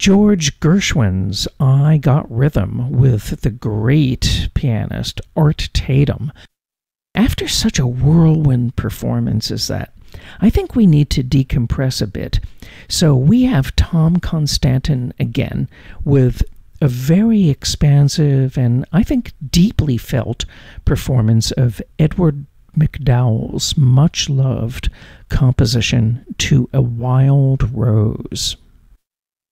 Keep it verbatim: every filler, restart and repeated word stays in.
George Gershwin's I Got Rhythm with the great pianist Art Tatum. After such a whirlwind performance as that, I think we need to decompress a bit. So we have Tom Constantin again with a very expansive and I think deeply felt performance of Edward MacDowell's much-loved composition To a Wild Rose.